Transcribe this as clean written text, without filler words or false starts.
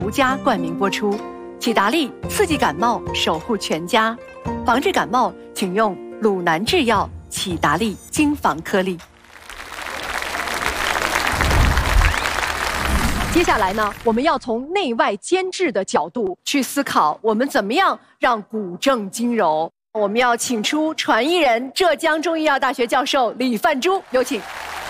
独家冠名播出。启达利刺激感冒，守护全家。防治感冒，请用鲁南制药启达利精防颗粒。接下来呢，我们要从内外兼治的角度去思考，我们怎么样让骨正筋柔。我们要请出传医人浙江中医药大学教授李范珠，有请。